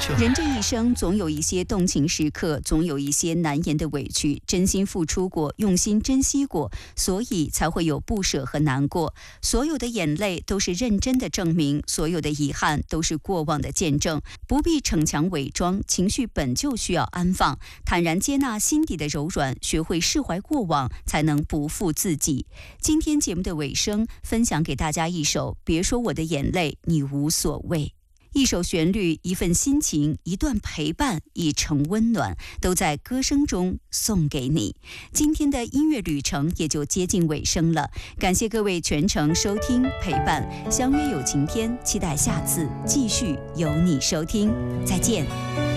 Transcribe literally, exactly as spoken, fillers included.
秀。 人这一生总有一些动情时刻，总有一些难言的委屈，真心付出过，用心珍惜过，所以才会有不舍和难过。所有的眼泪都是认真的证明，所有的遗憾都是过往的见证。不必逞强伪装，情绪本就需要安放，坦然接纳心底的柔软，学会释怀过往，才能不负自己。今天节目的尾声，分享给大家一首《别说我的眼泪你无所谓》。一首旋律，一份心情，一段陪伴，一程温暖，都在歌声中送给你。今天的音乐旅程也就接近尾声了，感谢各位全程收听陪伴，相约有晴天，期待下次继续有你收听，再见。